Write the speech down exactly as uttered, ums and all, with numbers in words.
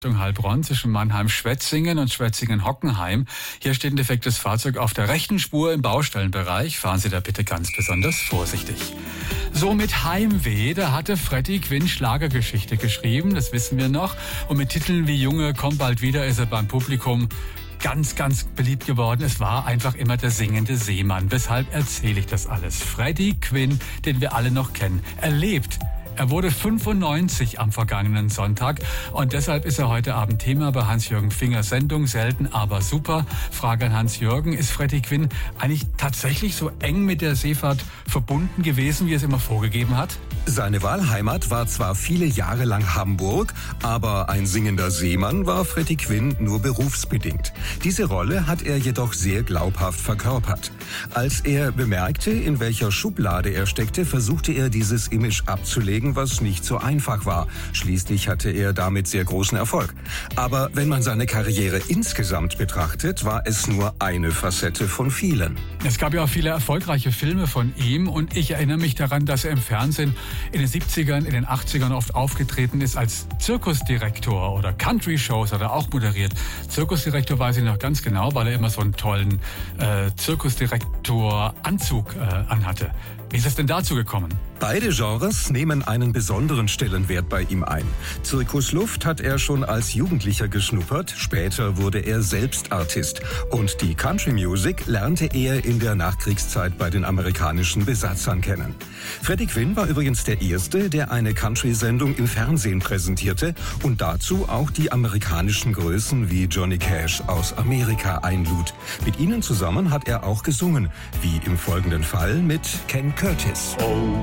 Heilbronn zwischen Mannheim-Schwetzingen und Schwetzingen-Hockenheim. Hier steht ein defektes Fahrzeug auf der rechten Spur im Baustellenbereich. Fahren Sie da bitte ganz besonders vorsichtig. So mit Heimweh, da hatte Freddie Quinn Schlagergeschichte geschrieben, das wissen wir noch. Und mit Titeln wie Junge, komm bald wieder ist er beim Publikum ganz, ganz beliebt geworden. Es war einfach immer der singende Seemann. Weshalb erzähle ich das alles? Freddie Quinn, den wir alle noch kennen, er lebt. Er wurde fünfundneunzig am vergangenen Sonntag und deshalb ist er heute Abend Thema bei Hans-Jürgen Fingers Sendung. Selten, aber super. Frage an Hans-Jürgen, ist Freddie Quinn eigentlich tatsächlich so eng mit der Seefahrt verbunden gewesen, wie er es immer vorgegeben hat? Seine Wahlheimat war zwar viele Jahre lang Hamburg, aber ein singender Seemann war Freddie Quinn nur berufsbedingt. Diese Rolle hat er jedoch sehr glaubhaft verkörpert. Als er bemerkte, in welcher Schublade er steckte, versuchte er dieses Image abzulegen, was nicht so einfach war. Schließlich hatte er damit sehr großen Erfolg. Aber wenn man seine Karriere insgesamt betrachtet, war es nur eine Facette von vielen. Es gab ja auch viele erfolgreiche Filme von ihm und ich erinnere mich daran, dass er im Fernsehen in den siebzigern, in den achtzigern oft aufgetreten ist als Zirkusdirektor oder Country-Shows hat er auch moderiert. Zirkusdirektor weiß ich noch ganz genau, weil er immer so einen tollen äh, Zirkusdirektor-Anzug äh, anhatte. Wie ist es denn dazu gekommen? Beide Genres nehmen einen besonderen Stellenwert bei ihm ein. Zirkusluft hat er schon als Jugendlicher geschnuppert, später wurde er selbst Artist. Und die Country Music lernte er in der Nachkriegszeit bei den amerikanischen Besatzern kennen. Freddie Quinn war übrigens der Erste, der eine Country-Sendung im Fernsehen präsentierte und dazu auch die amerikanischen Größen wie Johnny Cash aus Amerika einlud. Mit ihnen zusammen hat er auch gesungen, wie im folgenden Fall mit Ken Curtis. Oh.